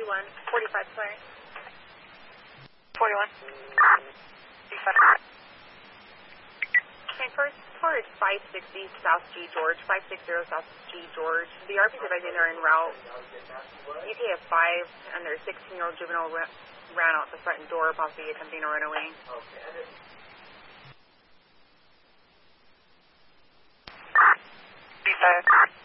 41, 45 clearing. 41. First towards 560 South G George, 560 South G George. The RP's advising they're en route. ETA of 5, and their 16-year-old juvenile ran out the front door, possibly attempting to run away. B5.